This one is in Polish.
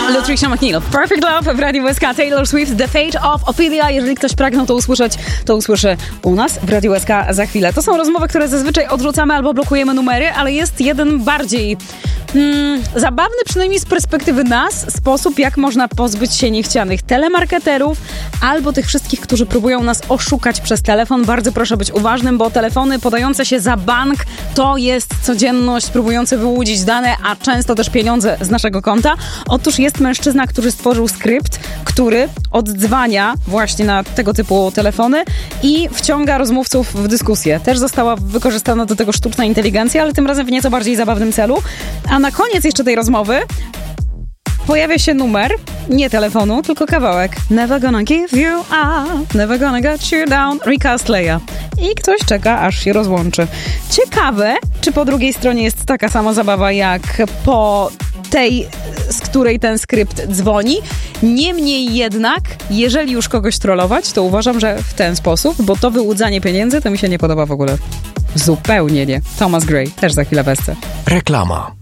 Lutricia McNeil. Perfect Love w Radiu SK. Taylor Swift, The Fate of Ophelia. Jeżeli ktoś pragnął to usłyszeć, to usłyszy u nas w Radiu SK za chwilę. To są rozmowy, które zazwyczaj odrzucamy albo blokujemy numery, ale jest jeden bardziej zabawny, przynajmniej z perspektywy nas, sposób, jak można pozbyć się niechcianych telemarketerów albo tych wszystkich, którzy próbują nas oszukać przez telefon. Bardzo proszę być uważnym, bo telefony podające się za bank to jest codzienność, próbujące wyłudzić dane, a często też pieniądze z naszego konta. Otóż jest mężczyzna, który stworzył skrypt, który oddzwania właśnie na tego typu telefony i wciąga rozmówców w dyskusję. Też została wykorzystana do tego sztuczna inteligencja, ale tym razem w nieco bardziej zabawnym celu. A na koniec jeszcze tej rozmowy pojawia się numer, nie telefonu, tylko kawałek. Never gonna give you up, never gonna get you down, Rick Astley'a. I ktoś czeka, aż się rozłączy. Ciekawe, czy po drugiej stronie jest taka sama zabawa jak po tej, z której ten skrypt dzwoni. Niemniej jednak, jeżeli już kogoś trollować, to uważam, że w ten sposób, bo to wyłudzanie pieniędzy to mi się nie podoba w ogóle. Zupełnie nie. Thomas Gray, też za chwilę wesce. Reklama.